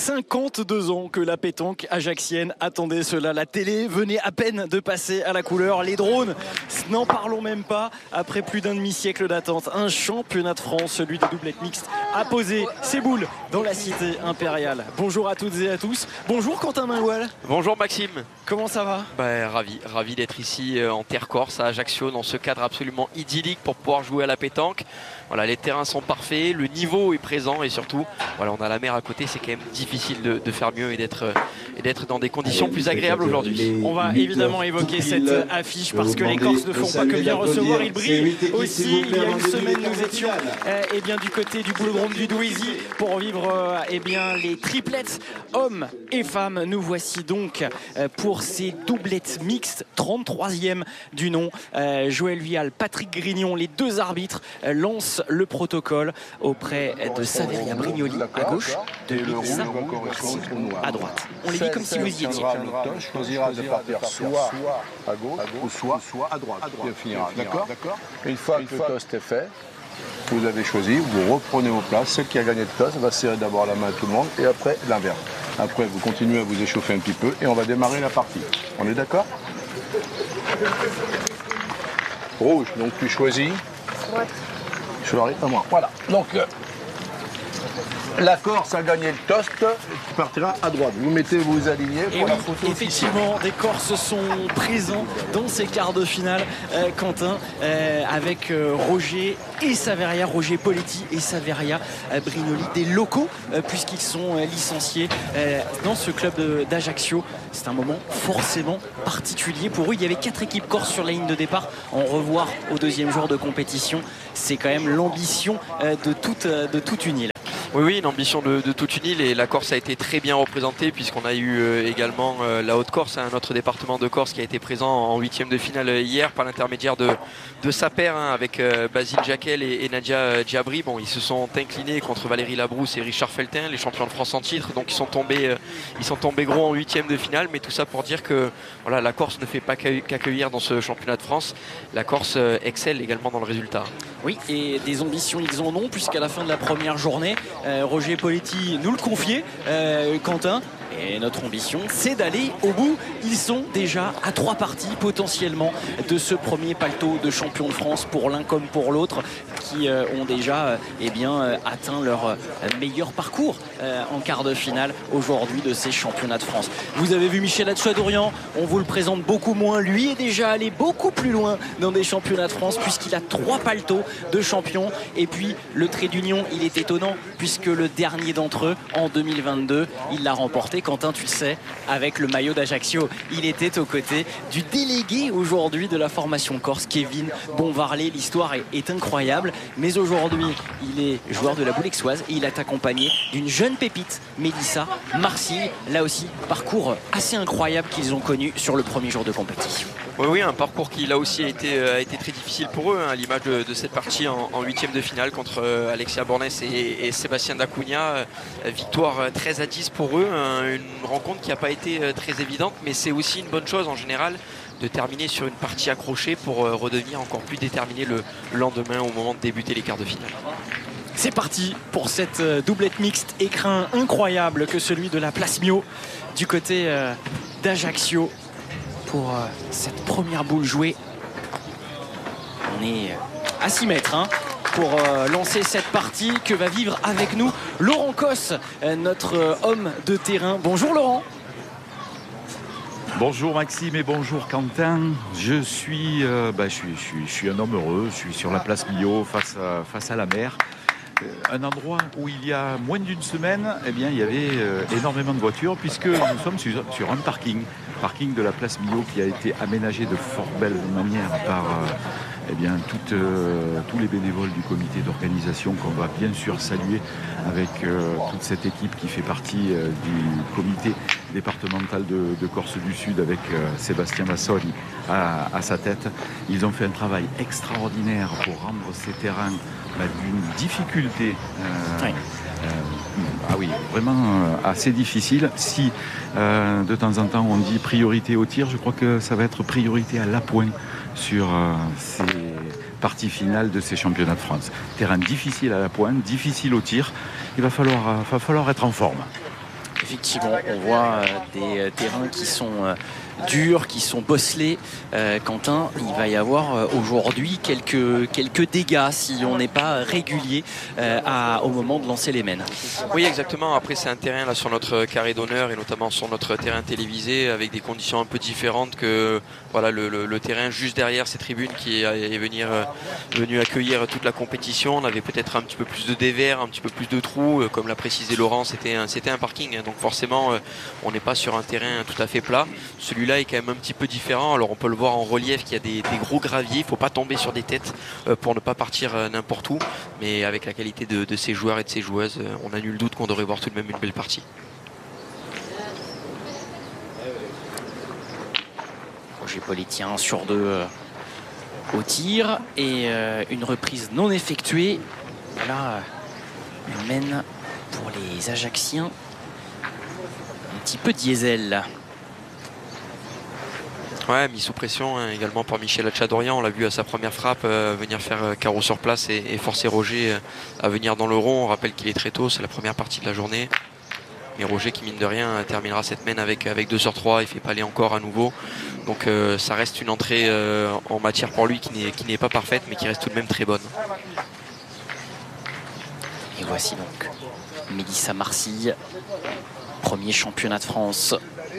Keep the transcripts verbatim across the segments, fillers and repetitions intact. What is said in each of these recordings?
cinquante-deux ans que la pétanque ajaxienne attendait cela. La télé venait à peine de passer à la couleur. Les drones, n'en parlons même pas. Après plus d'un demi-siècle d'attente, un championnat de France, celui des doublettes mixtes, a posé ses boules dans la cité impériale. Bonjour à toutes et à tous. Bonjour Quentin Minwell. Bonjour Maxime. Comment ça va? Bah, ravi, ravi d'être ici euh, en terre corse à Ajaccio, dans ce cadre absolument idyllique pour pouvoir jouer à la pétanque. Voilà, les terrains sont parfaits, le niveau est présent et surtout, voilà, on a la mer à côté. C'est quand même difficile de, de faire mieux et d'être et d'être dans des conditions plus agréables aujourd'hui. On va évidemment évoquer cette affiche parce que les Corses ne font pas que bien recevoir, ils brillent aussi. Il y a une semaine, nous étions euh, eh bien, du côté du boulodrome du Douaisis pour vivre euh, eh bien, les triplettes hommes et femmes. Nous voici donc euh, pour ces doublettes mixtes, trente-troisième du nom. Euh, Joël Vial, Patrick Grignon, les deux arbitres euh, lancent le protocole auprès de Saveria Brignoli à gauche, de Lisa Marcy à droite. On les vit comme si vous y étiez. Choisira de partir soit à gauche ou soit à droite. D'accord. Une fois que le toast est fait, vous avez choisi, vous reprenez vos places. Celle qui a gagné le toast va serrer d'abord la main à tout le monde et après l'inverse. Après, vous continuez à vous échauffer un petit peu et on va démarrer la partie. On est d'accord? Rouge, donc tu choisis. Droite. Je suis à moi. Voilà. Donc, euh, la Corse a gagné le toast, tu partiras à droite. Vous mettez, vous vous alignez pour Et la oui, photo effectivement, des Corses sont présents dans ces quarts de finale, euh, Quentin, euh, avec euh, Roger et Saveria, Roger Poletti et Saveria euh, Brignoli, des locaux, euh, puisqu'ils sont euh, licenciés euh, dans ce club d'Ajaccio. C'est un moment forcément particulier pour eux. Il y avait quatre équipes corses sur la ligne de départ. En revoir au deuxième jour de compétition, c'est quand même l'ambition euh, de, toute, euh, de toute une île. Oui, oui, une ambition de, de toute une île et la Corse a été très bien représentée puisqu'on a eu euh, également euh, la Haute-Corse, hein, notre département de Corse qui a été présent en huitième de finale hier par l'intermédiaire de, de sa paire hein, avec euh, Basile Jacquel et, et Nadia euh, Djabri. Bon, ils se sont inclinés contre Valérie Labrousse et Richard Feltin, les champions de France en titre, donc ils sont tombés, euh, ils sont tombés gros en huitième de finale, mais tout ça pour dire que voilà, la Corse ne fait pas qu'accueillir dans ce championnat de France. La Corse euh, excelle également dans le résultat. Oui, et des ambitions ils en ont puisqu'à la fin de la première journée, Euh, Roger Poletti nous le confiait, euh, Quentin, et notre ambition c'est d'aller au bout. Ils sont déjà à trois parties potentiellement de ce premier paletot de champion de France pour l'un comme pour l'autre qui euh, ont déjà euh, eh bien, euh, atteint leur euh, meilleur parcours euh, en quart de finale aujourd'hui de ces championnats de France. Vous avez vu Michel Hatchoua-Dorian, on vous le présente beaucoup moins, lui est déjà allé beaucoup plus loin dans des championnats de France puisqu'il a trois paletots de champion et puis le trait d'union il est étonnant puisque le dernier d'entre eux en deux mille vingt-deux il l'a remporté, Quentin tu le sais, avec le maillot d'Ajaccio. Il était aux côtés du délégué aujourd'hui de la formation corse, Kevin Bonvarlet. L'histoire est, est incroyable, mais aujourd'hui il est joueur de la Boulexoise et il est accompagné d'une jeune pépite, Mélissa Marcy. Là aussi parcours assez incroyable qu'ils ont connu sur le premier jour de compétition. Oui, oui, un parcours qui là aussi a été, a été très difficile pour eux, hein, à l'image de, de cette partie en huitième de finale contre euh, Alexia Bornes et, et Sébastien Dacunha. Euh, victoire treize à dix pour eux, hein, une rencontre qui n'a pas été euh, très évidente, mais c'est aussi une bonne chose en général de terminer sur une partie accrochée pour euh, redevenir encore plus déterminé le lendemain au moment de débuter les quarts de finale. C'est parti pour cette euh, doublette mixte, écrin incroyable que celui de la Place Mio du côté euh, d'Ajaccio. Pour euh, cette première boule jouée, on est à six mètres hein, pour euh, lancer cette partie que va vivre avec nous Laurent Cosse, euh, notre euh, homme de terrain. Bonjour Laurent. Bonjour Maxime et bonjour Quentin. Je suis, euh, bah, je suis, je suis, je suis un homme heureux. Je suis sur la place Millau face à, face à la mer. Un endroit où il y a moins d'une semaine, eh bien, il y avait euh, énormément de voitures puisque nous sommes sur, sur un parking, parking de la place Millau qui a été aménagé de fort belle manière par euh, eh bien, tout, euh, tous les bénévoles du comité d'organisation qu'on va bien sûr saluer avec euh, toute cette équipe qui fait partie euh, du comité départemental de, de Corse du Sud avec euh, Sébastien Massoni à, à sa tête. Ils ont fait un travail extraordinaire pour rendre ces terrains bah, d'une difficulté euh, oui. Euh, ah oui, vraiment euh, assez difficile. Si euh, de temps en temps on dit priorité au tir, je crois que ça va être priorité à l'appoint sur euh, ces parties finales de ces championnats de France. Terrain difficile à la pointe, difficile au tir. Il va falloir, euh, va falloir être en forme. Effectivement, on voit euh, des euh, terrains qui sont euh, durs, qui sont bosselés. Euh, Quentin, il va y avoir euh, aujourd'hui quelques, quelques dégâts si on n'est pas régulier euh, à, au moment de lancer les mènes. Oui, exactement. Après, c'est un terrain là sur notre carré d'honneur et notamment sur notre terrain télévisé avec des conditions un peu différentes que voilà, le, le, le terrain juste derrière ces tribunes qui est, est venir, euh, venu accueillir toute la compétition. On avait peut-être un petit peu plus de dévers, un petit peu plus de trous. Euh, comme l'a précisé Laurent, c'était un, c'était un parking. Hein, donc forcément, euh, on n'est pas sur un terrain tout à fait plat. Celui-là est quand même un petit peu différent. Alors on peut le voir en relief qu'il y a des, des gros graviers. Il ne faut pas tomber sur des têtes euh, pour ne pas partir euh, n'importe où. Mais avec la qualité de, de ces joueurs et de ces joueuses, euh, on a nul doute qu'on devrait voir tout de même une belle partie. Roger Poletti un sur deux euh, au tir et euh, une reprise non effectuée. Voilà une mène pour les Ajacciens. Un petit peu diesel. Ouais, mis sous pression hein, également par Michel Hatchadorian. On l'a vu à sa première frappe euh, venir faire euh, carreau sur place et, et forcer Roger euh, à venir dans le rond. On rappelle qu'il est très tôt, c'est la première partie de la journée. Mais Roger qui mine de rien terminera cette mène avec, avec deux sur trois. Il fait palais encore à nouveau. Donc euh, ça reste une entrée euh, en matière pour lui qui n'est, qui n'est pas parfaite mais qui reste tout de même très bonne. Et voici donc Mélissa Marcille, premier championnat de France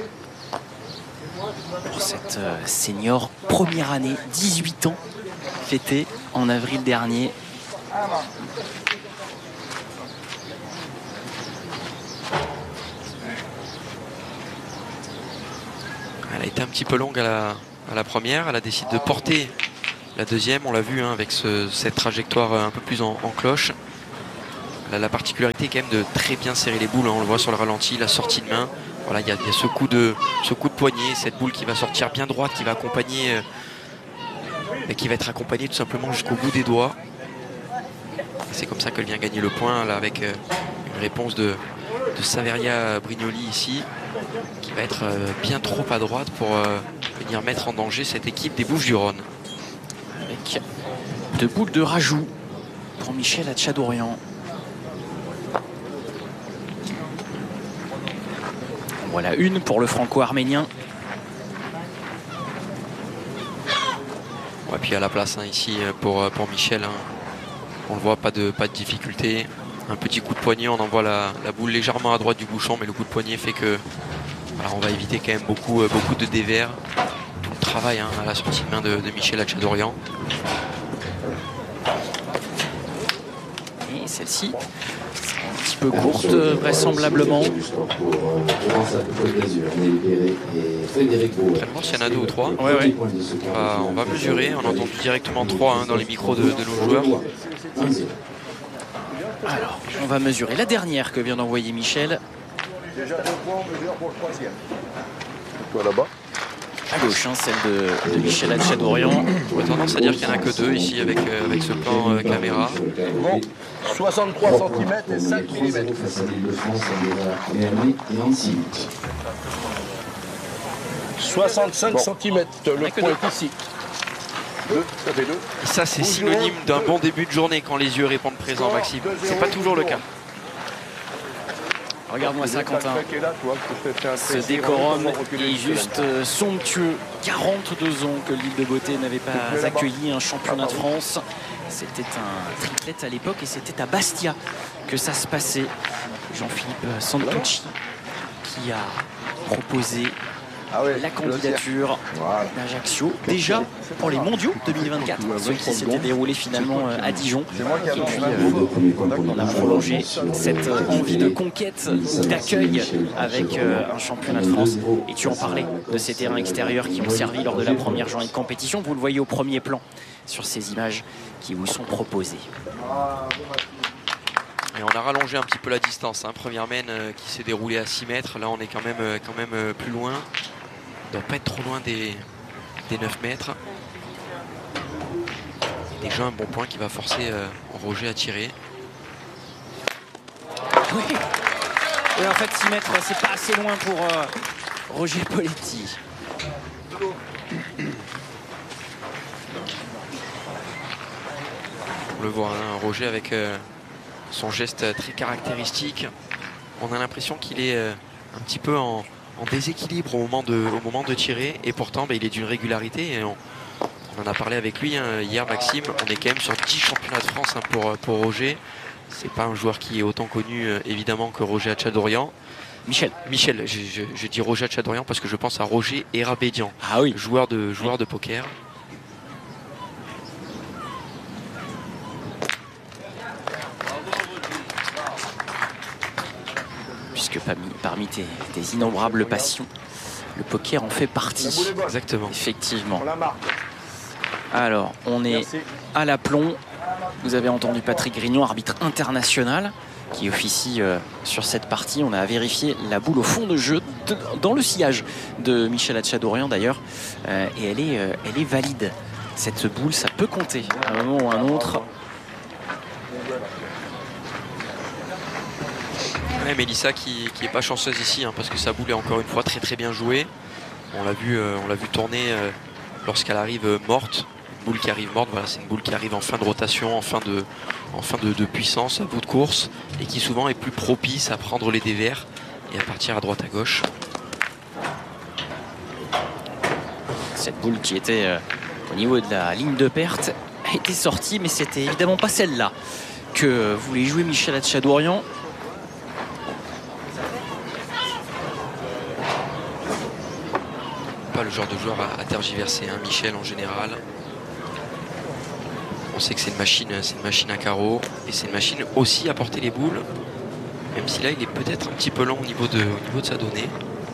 pour cette euh, senior première année, dix-huit ans, fêtée en avril dernier. Elle a été un petit peu longue à la, à la première, elle a décidé de porter la deuxième, on l'a vu hein, avec ce, cette trajectoire un peu plus en, en cloche. Elle a la particularité quand même de très bien serrer les boules, hein, on le voit sur le ralenti, la sortie de main. Voilà, il y a, il y a ce coup de ce coup de poignet, cette boule qui va sortir bien droite, qui va accompagner euh, et qui va être accompagnée tout simplement jusqu'au bout des doigts. C'est comme ça qu'elle vient gagner le point là, avec euh, une réponse de, de Saveria Brignoli ici, qui va être euh, bien trop à droite pour euh, venir mettre en danger cette équipe des Bouches-du-Rhône. Avec deux boules de rajout pour Michel Hatchadorian. Voilà une pour le franco-arménien. Ouais, puis à la place hein, ici pour, pour Michel, hein. On le voit, pas de, pas de difficulté. Un petit coup de poignet, on envoie la, la boule légèrement à droite du bouchon, mais le coup de poignet fait que voilà, on va éviter quand même beaucoup, beaucoup de dévers. Tout le travail hein, à la sortie de main de, de Michel Hatchadorian. Et celle-ci, un petit peu courte, vraisemblablement. Finalement, s'il y en a deux ou trois, ouais, ouais. On, va, on va mesurer. On a entendu directement trois hein, dans les micros de, de nos joueurs. Alors, on va mesurer la dernière que vient d'envoyer Michel. Déjà deux points, on mesure pour le troisième. Toi là-bas. À gauche, hein, celle de, de Michel Hatchadorian. J'aurais tendance à dire qu'il n'y en a que deux ici avec, euh, avec ce plan euh, caméra. Bon, soixante-trois centimètres et cinq millimètres. soixante-cinq centimètres, le point est ici. Deux, ça fait deux. Et ça, c'est synonyme d'un bon début de journée quand les yeux répondent présent, Maxime. C'est pas toujours le cas. Regarde-moi ça, Quentin. Ce décorum est juste somptueux. quarante-deux ans que l'île de Beauté n'avait pas accueilli un championnat de France. C'était un triplette à l'époque et c'était à Bastia que ça se passait. Jean-Philippe Santucci qui a proposé Ah oui, la candidature voilà. d'Ajaccio déjà pour les mondiaux deux mille vingt-quatre, ceux qui s'étaient déroulés finalement à Dijon. Et puis euh, on a prolongé cette envie de conquête, d'accueil avec euh, un championnat de France. Et tu en parlais de ces terrains extérieurs qui ont servi lors de la première journée de compétition. Vous le voyez au premier plan sur ces images qui vous sont proposées. Et on a rallongé un petit peu la distance. Hein. Première mène euh, qui s'est déroulée à six mètres. Là, on est quand même, euh, quand même euh, plus loin. On ne doit pas être trop loin des, des neuf mètres. Et déjà un bon point qui va forcer euh, Roger à tirer. Oui. Et en fait, six mètres, c'est pas assez loin pour euh, Roger Poletti. On le voit, hein, Roger avec euh, son geste très caractéristique. On a l'impression qu'il est euh, un petit peu en, en déséquilibre au moment, de, au moment de tirer. Et pourtant, bah, il est d'une régularité. Et on, on en a parlé avec lui hein, hier, Maxime. On est quand même sur dix championnats de France hein, pour, pour Roger. C'est pas un joueur qui est autant connu euh, évidemment que Roger Hatchadorian. Michel. Michel, je, je, je dis Roger Hatchadorian parce que je pense à Roger Erabédian, ah oui. joueur, de, joueur oui. de poker. Puisque parmi, parmi tes, tes innombrables passions, le poker en fait partie. Exactement. Effectivement. Alors, on est à l'aplomb. Vous avez entendu Patrick Grignon, arbitre international, qui officie euh, sur cette partie. On a vérifié la boule au fond de jeu, de, dans le sillage de Michel Hatchadorian d'ailleurs. Euh, et elle est, euh, elle est valide. Cette boule, ça peut compter à un moment ou à un autre. Ouais, Mélissa qui n'est pas chanceuse ici, hein, parce que sa boule est encore une fois très très bien jouée. On l'a vu, euh, on l'a vu tourner euh, lorsqu'elle arrive euh, morte. Une boule qui arrive morte, voilà, c'est une boule qui arrive en fin de rotation, en fin de, en fin de, de puissance, à bout de course, et qui souvent est plus propice à prendre les dévers et à partir à droite à gauche. Cette boule qui était euh, au niveau de la ligne de perte a été sortie, mais c'était évidemment pas celle-là que voulait jouer Michel Hatchadorian. Pas le genre de joueur à, à tergiverser, hein, Michel en général. On sait que c'est une machine, c'est une machine à carreaux et c'est une machine aussi à porter les boules. Même si là il est peut-être un petit peu lent au niveau de, au niveau de sa donnée.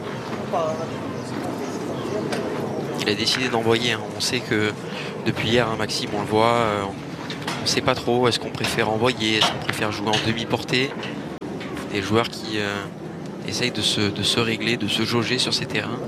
Il a décidé d'envoyer. Hein. On sait que depuis hier, hein, Maxime, on le voit, euh, on ne sait pas trop. Est-ce qu'on préfère envoyer, est-ce qu'on préfère jouer en demi-portée? Des joueurs qui euh, essayent de se, de se régler, de se jauger sur ces terrains.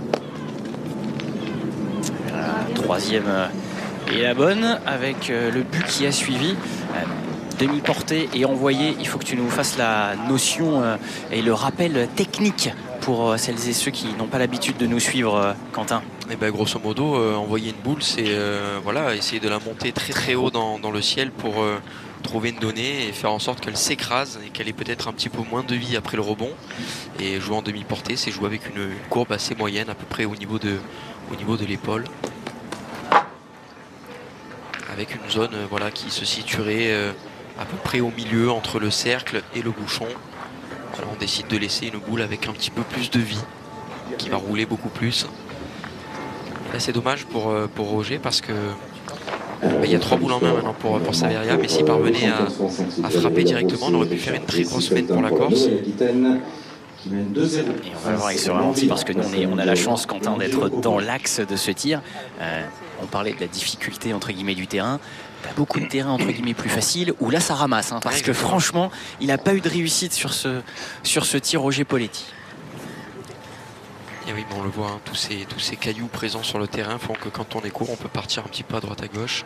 Troisième euh, et la bonne avec euh, le but qui a suivi. Euh, demi-portée et envoyé. Il faut que tu nous fasses la notion euh, et le rappel technique pour euh, celles et ceux qui n'ont pas l'habitude de nous suivre, euh, Quentin. Et ben, grosso modo, euh, envoyer une boule, c'est euh, voilà, essayer de la monter très très haut dans, dans le ciel pour euh, trouver une donnée et faire en sorte qu'elle s'écrase et qu'elle ait peut-être un petit peu moins de vie après le rebond. Et jouer en demi-portée, c'est jouer avec une, une courbe assez moyenne, à peu près au niveau de, au niveau de l'épaule. Avec une zone euh, voilà, qui se situerait euh, à peu près au milieu entre le cercle et le bouchon. Voilà, on décide de laisser une boule avec un petit peu plus de vie, qui va rouler beaucoup plus. Et là c'est dommage pour, euh, pour Roger parce que bah, il y a trois boules en main maintenant pour, pour Saveria, mais s'il parvenait à, à frapper directement, on aurait pu faire une très grosse semaine pour la Corse. Et on va voir avec ce ralenti parce que nous on, est, on a la chance, Quentin, d'être dans l'axe de ce tir. Euh, on parlait de la difficulté entre guillemets du terrain. T'as beaucoup de terrains entre guillemets plus faciles où là ça ramasse, hein, parce que franchement il n'a pas eu de réussite sur ce, sur ce tir Roger Poletti. Et oui, bon, on le voit, hein, tous, ces, tous ces cailloux présents sur le terrain font que quand on est court on peut partir un petit peu à droite à gauche.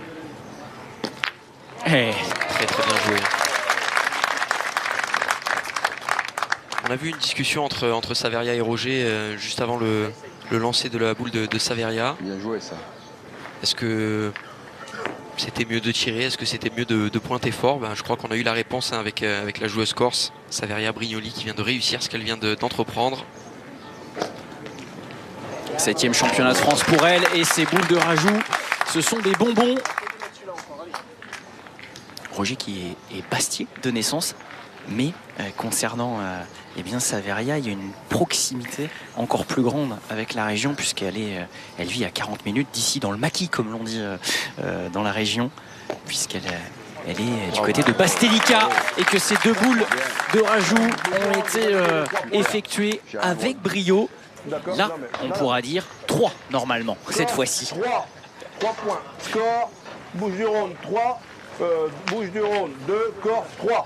Hey. Très très bien joué. On a vu une discussion entre, entre Saveria et Roger euh, juste avant le, le lancer de la boule de, de Saveria. Bien joué ça. Est-ce que c'était mieux de tirer? Est-ce que c'était mieux de, de pointer fort? Ben, je crois qu'on a eu la réponse hein, avec, euh, avec la joueuse corse, Saveria Brignoli, qui vient de réussir ce qu'elle vient d'entreprendre. Septième championnat de France pour elle et ses boules de rajout, ce sont des bonbons. Roger qui est, est bastier de naissance, mais euh, concernant euh, eh bien Saveria, il y a une proximité encore plus grande avec la région puisqu'elle est, euh, elle vit à quarante minutes d'ici dans le maquis, comme l'on dit euh, euh, dans la région, puisqu'elle euh, elle est du côté de Bastelica et que ces deux boules de rajout ont été euh, effectuées avec brio. Là, on pourra dire trois normalement cette fois-ci. trois, trois points. Score, Bouches-du-Rhône trois, euh, Bouches-du-Rhône deux, Corse trois.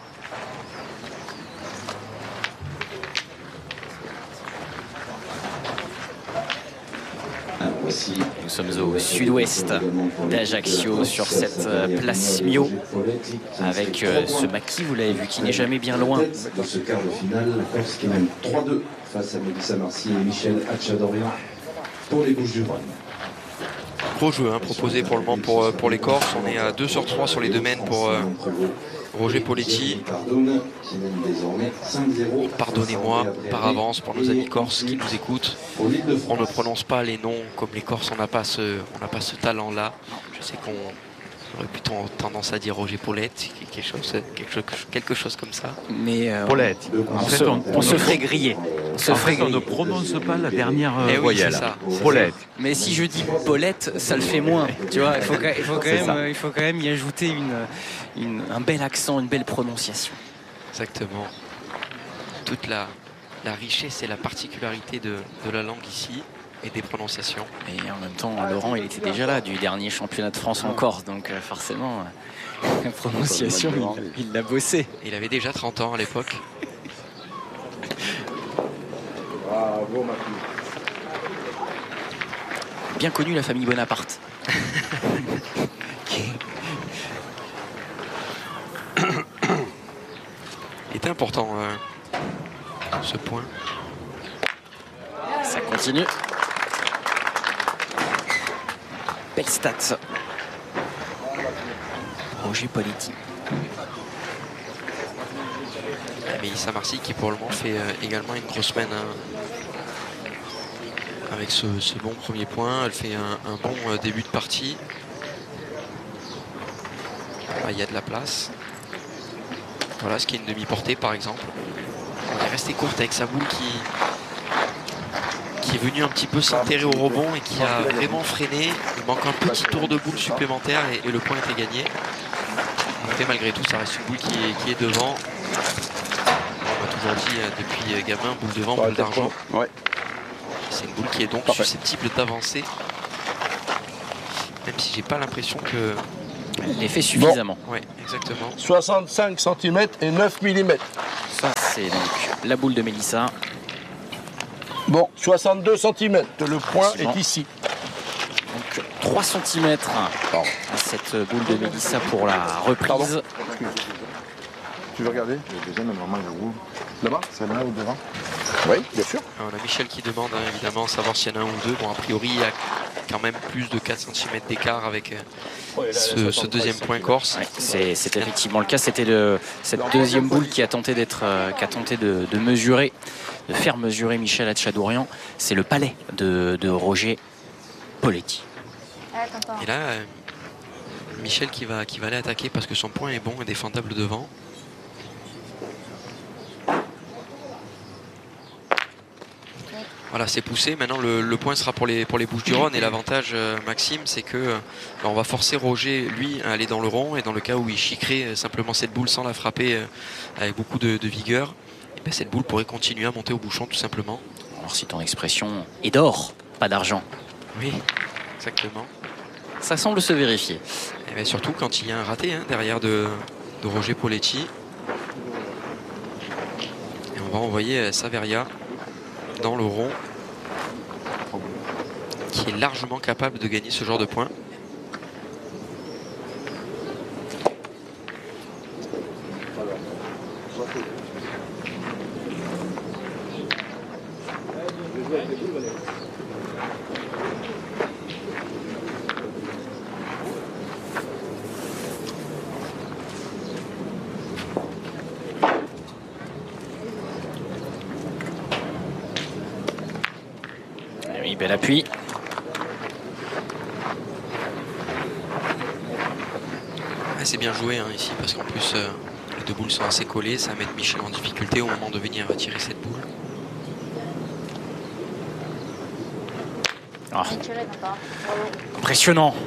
Nous sommes au sud-ouest d'Ajaccio sur cette place Mio avec ce maquis, vous l'avez vu, qui n'est jamais bien loin. Dans ce quart de finale, la Corse qui mène trois deux face à Mélissa Marcy et Michel Hatchadorian pour les Bouches-du-Rhône. Gros jeu hein, proposé pour le moment pour, pour les Corses. On est à deux sur trois sur les domaines pour, Roger Poletti. Pardonnez-moi par avance pour nos amis corses qui nous écoutent. On ne prononce pas les noms comme les Corses, on n'a pas ce, on n'a pas ce talent-là. Je sais qu'on aurait plutôt tendance à dire Roger Poletti, quelque chose, quelque chose, quelque chose comme ça. Mais euh, Poletti. on, En on fait, se, on- on se ferait griller. On se En ferait fait, on ne griller. prononce pas la dernière euh, Eh oui, voyelle. c'est ça. Paulette. Mais si je dis Paulette, ça le fait moins. Tu vois, il faut, quand- il faut quand C'est même, ça. euh, il faut quand même y ajouter une, une- un bel accent, une belle prononciation. Exactement. Toute la, la richesse et la particularité de, de la langue ici et des prononciations. Et en même temps, Laurent, il était déjà là du dernier championnat de France en Corse, donc euh, forcément, euh, la prononciation, il- il l'a bossé. Il avait déjà trente ans à l'époque. Bravo, ma fille. Bien connu la famille Bonaparte. Il était important euh, ce point. Ça continue. Belle stat. Roger Poletti. Mélissa Marcy qui pour le moment fait euh, également une grosse semaine hein, avec ce, ce bon premier point. Elle fait un, un bon euh, début de partie. Ah, il y a de la place. Voilà ce qui est une demi-portée par exemple. Elle est restée courte avec sa boule qui, qui est venue un petit peu s'enterrer au rebond et qui a vraiment freiné. Il manque un petit tour de boule supplémentaire et, et le point était gagné. Mais malgré tout, ça reste une boule qui est, qui est devant. On m'a toujours dit euh, depuis euh, gamin, boule devant, boule d'argent. Ouais. C'est une boule qui est donc Parfait. susceptible d'avancer. Même si j'ai pas l'impression que... Elle les fait suffisamment. Ouais, exactement. soixante-cinq centimètres et neuf millimètres. Ça, c'est donc la boule de Mélissa. Bon, soixante-deux centimètres. Le point Effectivement. est ici. Donc trois centimètres Pardon. à cette boule de Mélissa pour la reprise. Tu veux regarder? Le deuxième, normalement, il roule. Là-bas? Celle-là ou devant? Oui, bien sûr. Alors, on a Michel qui demande hein, évidemment savoir s'il y en a un ou deux. Bon, a priori, il y a quand même plus de quatre centimètres d'écart avec euh, ce, ce deuxième point corse. Ouais, c'est c'est effectivement le cas. C'était le- cette deuxième boule qui a tenté d'être, euh, qui a tenté de, de mesurer, de faire mesurer Michel Hatchadourian. C'est le palais de, de Roger Poletti. Et là, euh, Michel qui va, qui va aller attaquer parce que son point est bon et défendable devant. Voilà, c'est poussé. Maintenant, le, le point sera pour les, pour les Bouches-du-Rhône. Et l'avantage, euh, Maxime, c'est que euh, bah, on va forcer Roger, lui, à aller dans le rond. Et dans le cas où il chiquerait euh, simplement cette boule sans la frapper euh, avec beaucoup de, de vigueur, et ben, cette boule pourrait continuer à monter au bouchon, tout simplement. Alors si ton expression est d'or, pas d'argent, Oui, exactement. ça semble se vérifier. Et bien surtout quand il y a un raté hein, derrière de, de Roger Poletti. Et on va envoyer euh, Saveria dans le rond, qui est largement capable de gagner ce genre de points. Et oui, bel appui. Ah, c'est bien joué hein, ici parce qu'en plus euh, les deux boules sont assez collées, ça va mettre Michel en difficulté au moment de venir tirer cette boule. Ah, impressionnant.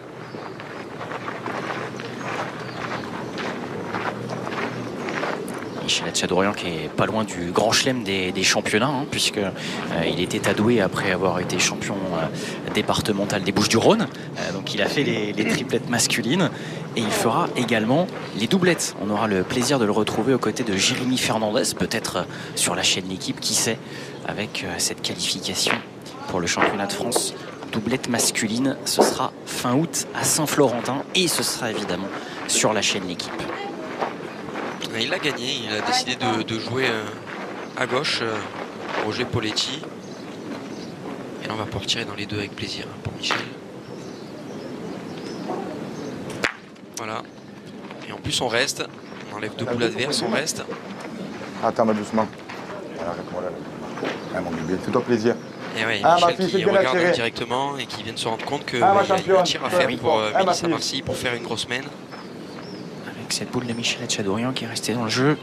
Michel Hatchadourian qui est pas loin du grand chelem des, des championnats, hein, puisque euh, il était à Douai après avoir été champion euh, départemental des Bouches-du-Rhône. Euh, donc il a fait les, les triplettes masculines et il fera également les doublettes. On aura le plaisir de le retrouver aux côtés de Jérémy Fernandez, peut-être euh, sur la chaîne L'équipe, qui sait, avec euh, cette qualification pour le championnat de France. Doublette masculine, ce sera fin août à Saint-Florentin et ce sera évidemment sur la chaîne L'équipe. Il a gagné, il a décidé de, de jouer euh, à gauche, euh, Roger Poletti. Et là on va pouvoir tirer dans les deux avec plaisir hein, pour Michel. Voilà. Et en plus on reste, On enlève deux boules adverses, on reste. Attends, mais doucement. Arrête-moi là. Ah, mon bébé, fais-toi plaisir. Et ouais, ah, Michel fille, qui regarde directement et qui vient de se rendre compte qu'il ah, y a un tir à faire pour euh, ah, Mélissa Marcy pour faire une grosse main. Avec cette boule de Michel Hatchadorian qui est restée dans le jeu.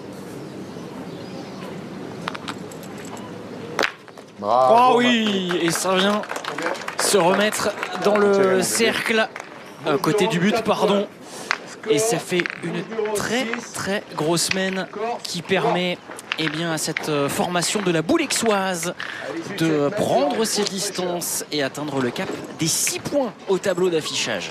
Bravo, oh oui, et ça vient se remettre dans le cercle, à côté du but, pardon. Et ça fait une très très grosse main qui permet eh bien, à cette formation de la boule aixoise de prendre ses distances et atteindre le cap des six points au tableau d'affichage.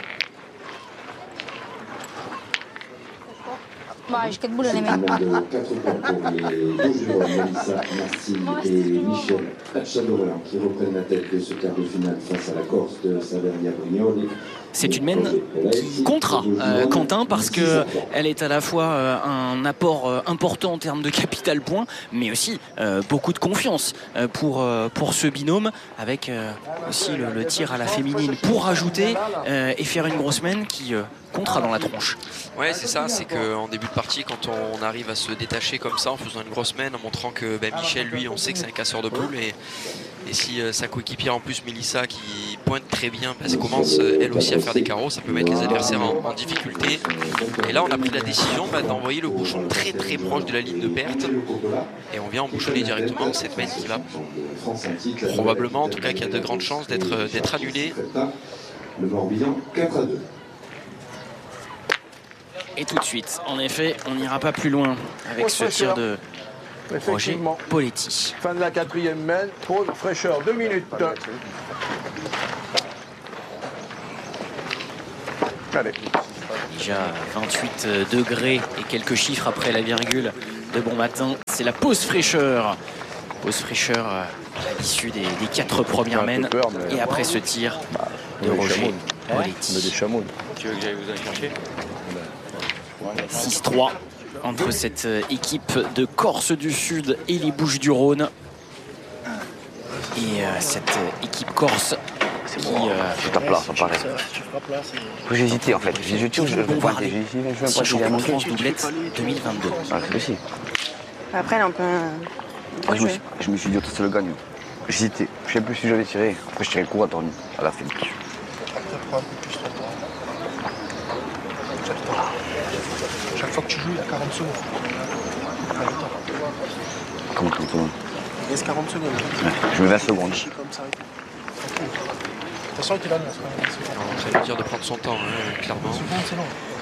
Bah, j'ai quatre boules à les mettre. quatre points pour les deux joueurs, Mélissa Marcy et Michel Hatchadorian, qui reprennent la tête de ce quart de finale face à la Corse de Savernia-Brignoli. C'est une main qui comptera euh, Quentin, parce qu'elle est à la fois euh, un apport euh, important en termes de capital point, mais aussi euh, beaucoup de confiance euh, pour, euh, pour ce binôme, avec euh, aussi le, le tir à la féminine pour ajouter euh, et faire une grosse main qui euh, comptera dans la tronche. Ouais, c'est ça, c'est qu'en début de partie, quand on arrive à se détacher comme ça en faisant une grosse main, en montrant que ben, Michel, lui, on sait que c'est un casseur de boules, et, et si euh, sa coéquipière en plus, Mélissa, qui pointe très bien, parce qu'elle commence euh, elle aussi à faire des carreaux, ça peut mettre les adversaires en, en difficulté. Et là, on a pris la décision bah, d'envoyer le bouchon très très proche de la ligne de perte, et on vient embouchonner directement cette main qui va probablement, en tout cas, qui a de grandes chances d'être d'être annulée. Le Morbihan quatre à deux. Et tout de suite, en effet, on n'ira pas plus loin avec ce tir de Roger Poletti. Fin de la quatrième main, pause, fraîcheur, deux minutes. Allez. Déjà vingt-huit degrés et quelques chiffres après la virgule de bon matin. C'est la pause fraîcheur. Pause fraîcheur à l'issue des, des quatre premières mains. Et après ce tir de Roger Poletti. Tu veux que j'aille vous en chercher? six trois entre cette équipe de Corse du Sud et les Bouches-du-Rhône. Et euh, cette équipe corse qui... Euh, je tape là, ça paraît. J'ai hésité en fait. J'ai dit, je vais pas si champion de France doublette deux mille vingt-deux. Ah, c'est possible. Après, là, on peut... On peut je, me suis, je me suis dit, c'est le gagnant. J'hésitais. Je sais plus si j'allais tirer. Après, je tirais court à tourner à la fin. Chaque fois que tu joues, il y a quarante secondes. Comment quarante secondes? Il reste quarante secondes. Ouais, je mets vingt secondes. Comme ça. De toute façon, il est là, ça veut dire de prendre son temps, hein, clairement. C'est long.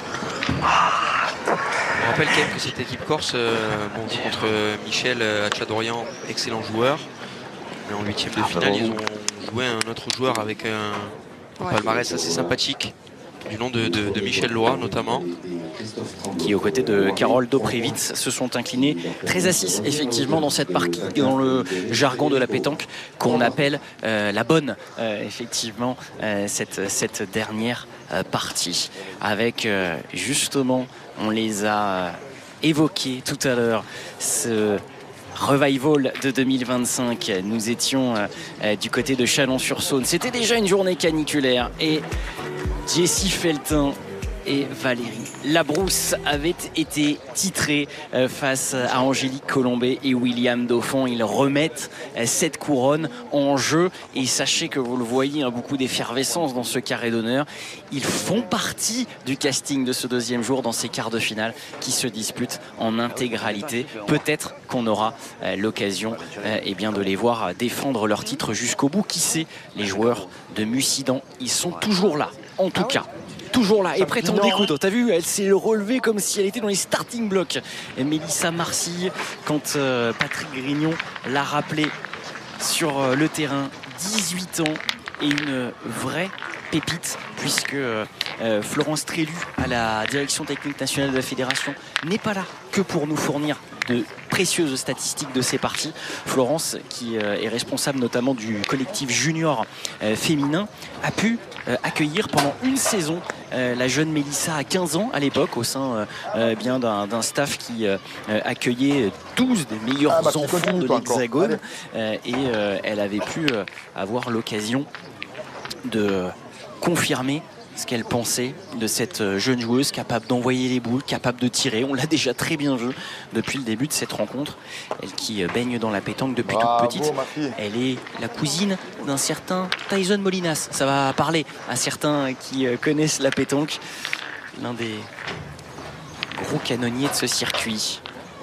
On rappelle quand même que cette équipe corse, euh, bon, contre Michel Hatchadorian, excellent joueur. Mais en huitième de finale, ils ont joué un autre joueur avec un, un palmarès assez sympathique, du nom de, de, de Michel Loa notamment, qui aux côtés de Carole Doprévitz se sont inclinés très à six effectivement dans cette partie, dans le jargon de la pétanque qu'on appelle euh, la bonne, euh, effectivement euh, cette, cette dernière euh, partie, avec euh, justement, on les a euh, évoqués tout à l'heure, ce revival de deux mille vingt-cinq. Nous étions euh, du côté de Chalon-sur-Saône, c'était déjà une journée caniculaire et Jessie Feltin et Valérie Labrousse avaient été titrés euh, face à Angélique Colombet et William Dauphin. Ils remettent euh, cette couronne en jeu et sachez que vous le voyez, hein, beaucoup d'effervescence dans ce carré d'honneur. Ils font partie du casting de ce deuxième jour dans ces quarts de finale qui se disputent en intégralité. Peut-être qu'on aura euh, l'occasion euh, eh bien de les voir défendre leur titre jusqu'au bout. Qui sait, les joueurs de Mussidan, ils sont toujours là, en tout cas. Toujours là et prête en découdre. T'as vu, elle s'est relevée comme si elle était dans les starting blocks. Et Mélissa Marcy, quand euh, Patrick Grignon l'a rappelé sur euh, le terrain, dix-huit ans et une vraie pépite, puisque euh, Florence Trélu, à la direction technique nationale de la fédération, n'est pas là que pour nous fournir de précieuses statistiques de ces parties. Florence, qui euh, est responsable notamment du collectif junior euh, féminin, a pu euh, accueillir pendant une saison euh, la jeune Mélissa à quinze ans à l'époque, au sein euh, euh, bien d'un, d'un staff qui euh, accueillait douze des meilleurs ah bah, enfants de l'Hexagone, euh, et euh, elle avait pu euh, avoir l'occasion de confirmer ce qu'elle pensait de cette jeune joueuse capable d'envoyer les boules, capable de tirer. On l'a déjà très bien vu depuis le début de cette rencontre. Elle qui baigne dans la pétanque depuis Bravo, toute petite. ma fille. Elle est la cousine d'un certain Tyson Molinas. Ça va parler à certains qui connaissent la pétanque. L'un des gros canonniers de ce circuit.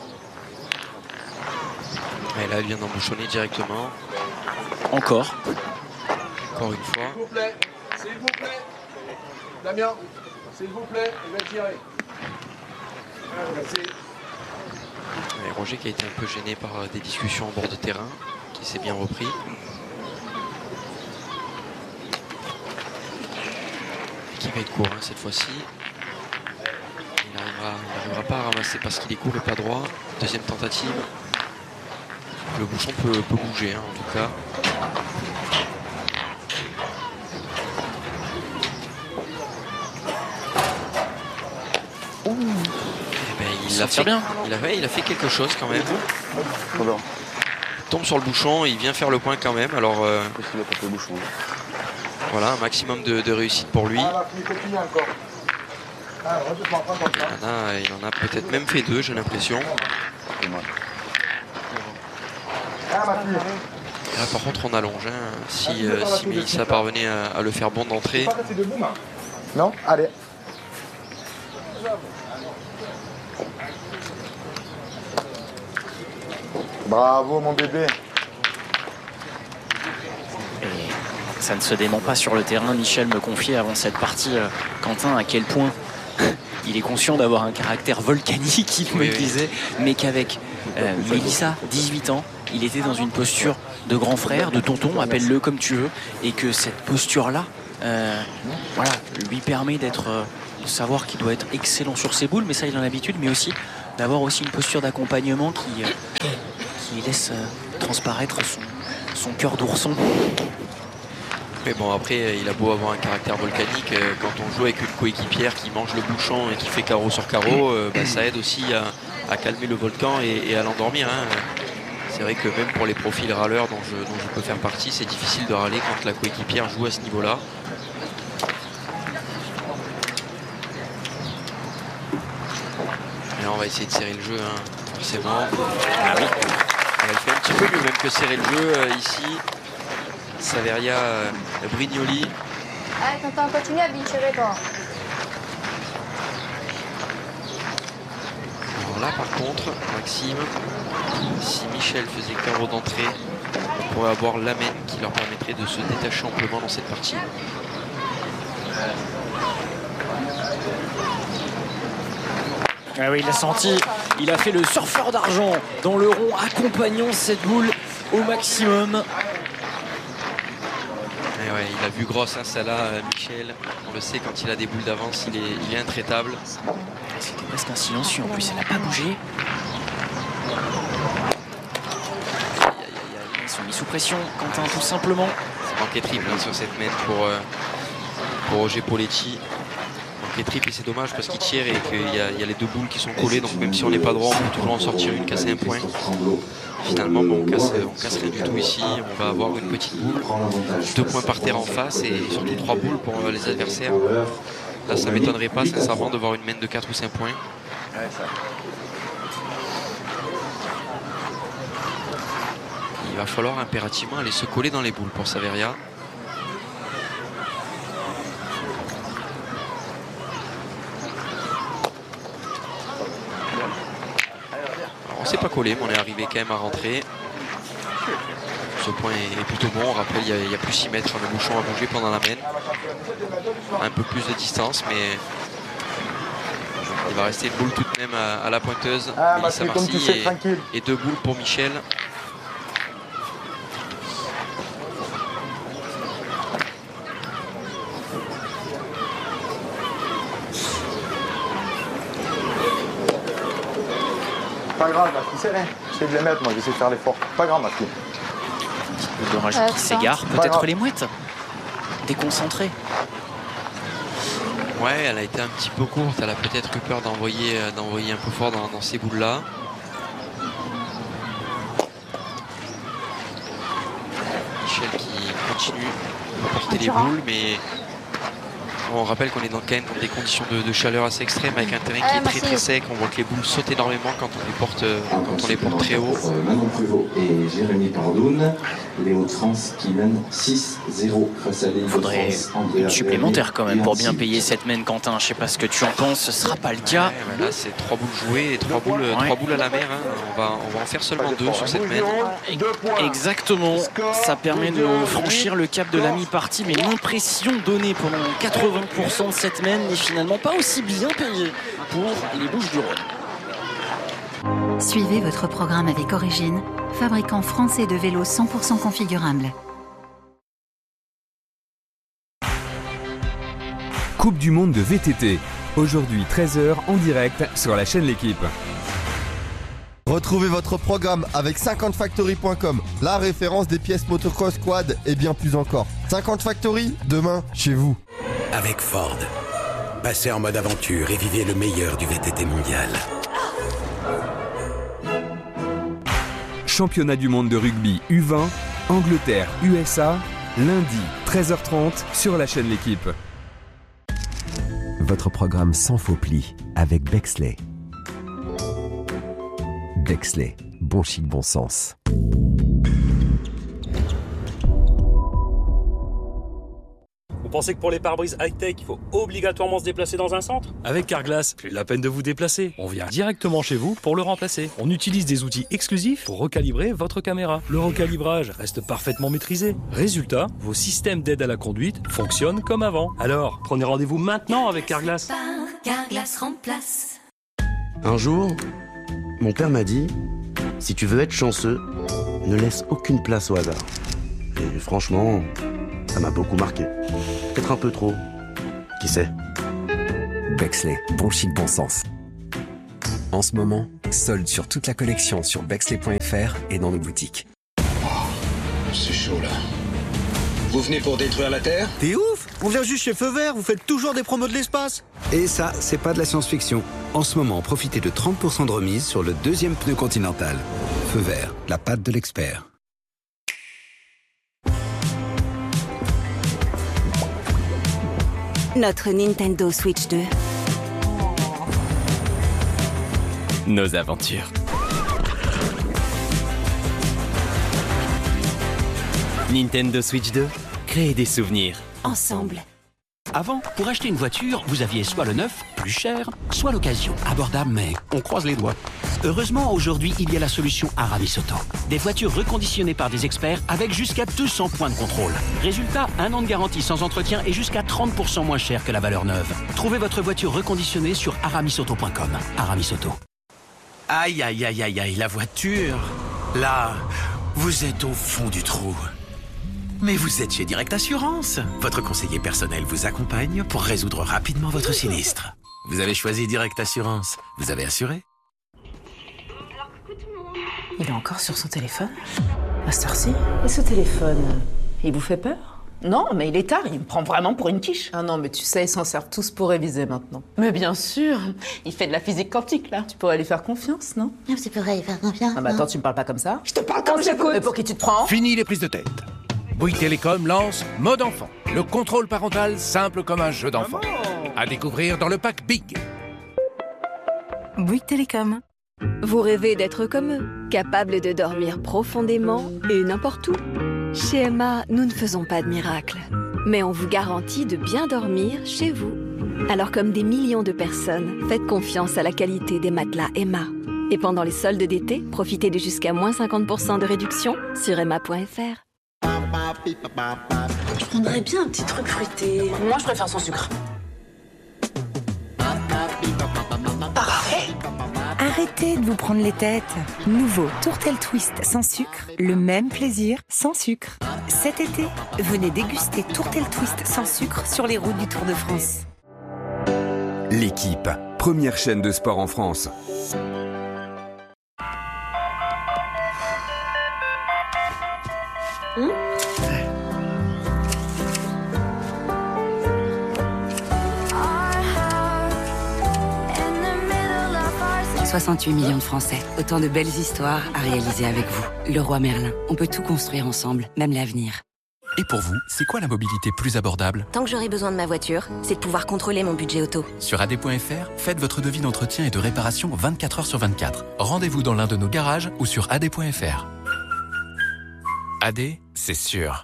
Et là, elle vient d'embouchonner directement. Encore. Encore une fois. S'il vous plaît, s'il vous plaît. Damien, s'il vous plaît, il va tirer. Merci. Et Roger qui a été un peu gêné par des discussions en bord de terrain, qui s'est bien repris. Qui va être court hein, cette fois-ci. Il n'arrivera il pas à ramasser parce qu'il est court et pas droit. Deuxième tentative. Le bouchon peut, peut bouger hein, en tout cas. Eh ben, il, a fait, bien. Il, a fait, il a fait quelque chose quand même. Il tombe sur le bouchon, il vient faire le point quand même. Alors euh, voilà, un maximum de, de réussite pour lui. Il en a, il en a peut-être même fait deux, j'ai l'impression. Là par contre on allonge. Hein. Si, euh, si Mélissa parvenait à, à le faire bon d'entrée. Non, allez. Bravo mon bébé. Et ça ne se dément pas sur le terrain. Michel me confiait avant cette partie, euh, Quentin, à quel point il est conscient d'avoir un caractère volcanique, il oui, me oui. disait, mais qu'avec euh, Mélissa, dix-huit ans, il était dans une posture de grand frère, de tonton, appelle-le comme tu veux, et que cette posture-là, euh, voilà, lui permet d'être, euh, de savoir qu'il doit être excellent sur ses boules, mais ça il en a l'habitude, mais aussi d'avoir aussi une posture d'accompagnement qui, euh, qui laisse euh, transparaître son, son cœur d'ourson. Mais bon après il a beau avoir un caractère volcanique, euh, quand on joue avec une coéquipière qui mange le bouchon et qui fait carreau sur carreau, euh, bah, ça aide aussi à, à calmer le volcan et, et à l'endormir. Hein. C'est vrai que même pour les profils râleurs dont je, dont je peux faire partie, c'est difficile de râler quand la coéquipière joue à ce niveau-là. Et là on va essayer de serrer le jeu, hein, forcément. Ah oui. Elle fait un petit peu mieux même que serrer le jeu euh, ici. Saveria euh, Brignoli. Allez, tonton, continue à vincere toi. Alors là par contre, Maxime, si Michel faisait carreau d'entrée, on pourrait avoir l'amène qui leur permettrait de se détacher amplement dans cette partie. Ah oui, il a senti, il a fait le surfeur d'argent dans le rond, accompagnant cette boule au maximum. Et ouais, il a vu grosse hein, celle-là, euh, Michel. On le sait, quand il a des boules d'avance, il est, il est intraitable. C'était presque un silencieux, en plus elle n'a pas bougé. Ils sont mis sous pression, Quentin, tout simplement. C'est manqué triple hein, sur cette mène pour, euh, pour Roger Poletti. Manqué triple et c'est dommage parce qu'il tire et qu'il y, y a les deux boules qui sont collées. Donc même si on n'est pas droit, on peut toujours en sortir une, casser un point. Finalement, bon, on casse, on casse rien du tout ici. On va avoir une petite boule, deux points par terre en face et surtout trois boules pour les adversaires. Là, ça ne m'étonnerait pas sincèrement de voir une mène de quatre ou cinq points. Il va falloir impérativement aller se coller dans les boules pour Saveria. Alors, on s'est pas collé, mais on est arrivé quand même à rentrer. Ce point est plutôt bon. On rappelle, il y a, il y a plus six mètres, le bouchon a bougé pendant la mène. Un peu plus de distance, mais il va rester une boule tout de même à, à la pointeuse. Ah, Mélissa bah, comme tu sais, et, tranquille. et deux boules pour Michel. Pas grave, ma fille, c'est rien. J'essaie de les mettre, moi, j'essaie de faire l'effort. Pas grave, ma fille. Le rage Euh, qui s'égare, ça. peut-être grave. les mouettes. Déconcentré. Ouais, elle a été un petit peu courte. Elle a peut-être eu peur d'envoyer euh, d'envoyer un peu fort dans, dans ces boules-là. Michel qui continue à porter les boules, mais On rappelle qu'on est dans, quand même dans des conditions de, de chaleur assez extrêmes avec un terrain qui est très très sec. On voit que les boules sautent énormément quand on les porte, quand on les porte très haut. Manon Pruvot et Jérémy Pardoun. Les Hauts-de-France qui mènent six zéro face à l'île de Faudrait France. une supplémentaire quand même pour bien payer cette mène, Quentin. Je sais pas ce que tu en penses, ce sera pas le cas. Ouais, bah là c'est trois boules jouées et trois boules, ouais. trois boules à la mer. Hein. On, va, on va en faire seulement deux sur cette mène. Exactement, ça permet de franchir le cap de la mi-partie, mais l'impression donnée pendant quatre-vingts pour cent de cette mène n'est finalement pas aussi bien payée pour les Bouches-du-Rhône. Suivez votre programme avec Origine, fabricant français de vélos cent pour cent configurables. Coupe du monde de V T T. Aujourd'hui treize heures en direct sur la chaîne L'Équipe. Retrouvez votre programme avec cinquante factory point com, la référence des pièces motocross quad et bien plus encore. cinquante Factory, demain, chez vous. Avec Ford, passez en mode aventure et vivez le meilleur du V T T mondial. Championnat du monde de rugby U vingt, Angleterre U S A, lundi treize heures trente sur la chaîne L'Équipe. Votre programme sans faux plis avec Bexley. Bexley, bon chic, bon sens. Vous pensez que pour les pare-brises high-tech, il faut obligatoirement se déplacer dans un centre? Avec Carglass, plus la peine de vous déplacer. On vient directement chez vous pour le remplacer. On utilise des outils exclusifs pour recalibrer votre caméra. Le recalibrage reste parfaitement maîtrisé. Résultat, vos systèmes d'aide à la conduite fonctionnent comme avant. Alors, prenez rendez-vous maintenant avec Carglass. Carglass remplace. Un jour, mon père m'a dit, si tu veux être chanceux, ne laisse aucune place au hasard. Et franchement, ça m'a beaucoup marqué. Peut-être un peu trop. Qui sait? Bexley, bon chic, bon sens. En ce moment, solde sur toute la collection sur bexley point f r et dans nos boutiques. Oh, c'est chaud là. Vous venez pour détruire la Terre? T'es ouf! On vient juste chez Feu Vert, vous faites toujours des promos de l'espace. Et ça, c'est pas de la science-fiction. En ce moment, profitez de trente pour cent de remise sur le deuxième pneu Continental. Feu Vert, la patte de l'expert. Notre Nintendo Switch deux. Nos aventures. Nintendo Switch deux, créer des souvenirs. Ensemble. Avant, pour acheter une voiture, vous aviez soit le neuf, plus cher, soit l'occasion, abordable, mais on croise les doigts. Heureusement, aujourd'hui, il y a la solution Aramis Auto. Des voitures reconditionnées par des experts avec jusqu'à deux cents points de contrôle. Résultat, un an de garantie sans entretien et jusqu'à trente pour cent moins cher que la valeur neuve. Trouvez votre voiture reconditionnée sur aramis auto point com. Aramis Auto. Aïe, aïe, aïe, aïe, aïe, la voiture. Là, vous êtes au fond du trou. Mais vous êtes chez Direct Assurance. Votre conseiller personnel vous accompagne pour résoudre rapidement votre sinistre. Vous avez choisi Direct Assurance. Vous avez assuré? Il est encore sur son téléphone? À cette heure-ci? Et ce téléphone, il vous fait peur? Non, mais il est tard, il me prend vraiment pour une quiche. Ah non, mais tu sais, ils s'en servent tous pour réviser maintenant. Mais bien sûr, il fait de la physique quantique, là. Tu pourrais lui faire confiance, non? Tu pourrais lui faire confiance. Ah bah attends, tu me parles pas comme ça? Je te parle comme j'écoute. Mais pour qui tu te prends? Fini les prises de tête. Bouygues Télécom lance Mode Enfant, le contrôle parental simple comme un jeu d'enfant. À découvrir dans le pack Big. Bouygues Télécom. Vous rêvez d'être comme eux, capables de dormir profondément et n'importe où? Chez Emma, nous ne faisons pas de miracles, mais on vous garantit de bien dormir chez vous. Alors comme des millions de personnes, faites confiance à la qualité des matelas Emma. Et pendant les soldes d'été, profitez de jusqu'à moins cinquante pour cent de réduction sur emma point f r. Je prendrais bien un petit truc fruité. Moi, je préfère sans sucre. Parfait. Arrêtez de vous prendre les têtes. Nouveau Tourtel Twist sans sucre, le même plaisir sans sucre. Cet été, venez déguster Tourtel Twist sans sucre sur les routes du Tour de France. L'Équipe, première chaîne de sport en France. Hum soixante-huit millions de Français, autant de belles histoires à réaliser avec vous. Le Roi Merlin, on peut tout construire ensemble, même l'avenir. Et pour vous, c'est quoi la mobilité plus abordable? Tant que j'aurai besoin de ma voiture, c'est de pouvoir contrôler mon budget auto. Sur A D point F R, faites votre devis d'entretien et de réparation vingt-quatre heures sur vingt-quatre. Rendez-vous dans l'un de nos garages ou sur A D point F R. A D, c'est sûr.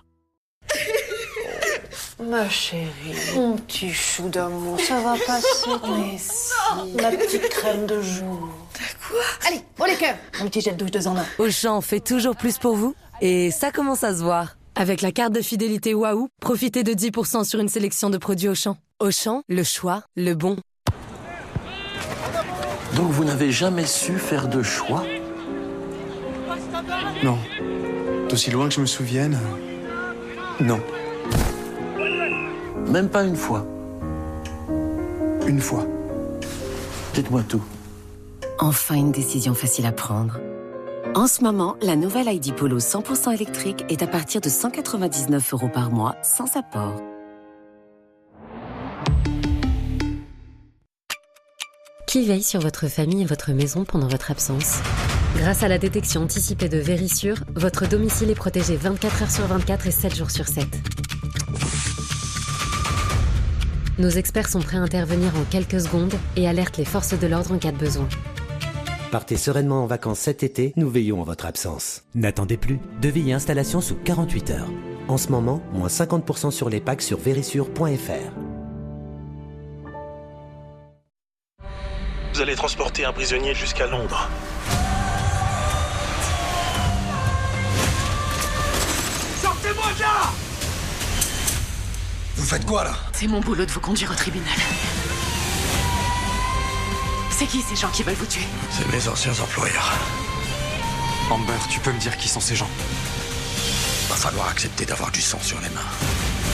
Ma chérie, mon petit chou d'amour, ça va passer. Mais si, ma petite crème de jour. Quoi? Allez, pour les cœurs, mon petit gel douche deux en un. Auchan fait toujours plus pour vous et ça commence à se voir. Avec la carte de fidélité Waouh, profitez de dix pour cent sur une sélection de produits Auchan. Auchan, le choix, le bon. Donc vous n'avez jamais su faire de choix? Non. D'aussi loin que je me souvienne, non. Même pas une fois? Une fois. Dites-moi tout. Enfin une décision facile à prendre. En ce moment, la nouvelle I D Polo cent pour cent électrique est à partir de cent quatre-vingt-dix-neuf euros par mois, sans apport. Qui veille sur votre famille et votre maison pendant votre absence? Grâce à la détection anticipée de Vérissure, votre domicile est protégé vingt-quatre heures sur vingt-quatre et sept jours sur sept. Nos experts sont prêts à intervenir en quelques secondes et alertent les forces de l'ordre en cas de besoin. Partez sereinement en vacances cet été, nous veillons à votre absence. N'attendez plus, devis et installation sous quarante-huit heures. En ce moment, moins cinquante pour cent sur les packs sur vérissure point F R. Vous allez transporter un prisonnier jusqu'à Londres. Sortez-moi de là! Vous faites quoi là? C'est mon boulot de vous conduire au tribunal. C'est qui ces gens qui veulent vous tuer? C'est mes anciens employeurs. Amber, tu peux me dire qui sont ces gens? Va falloir accepter d'avoir du sang sur les mains.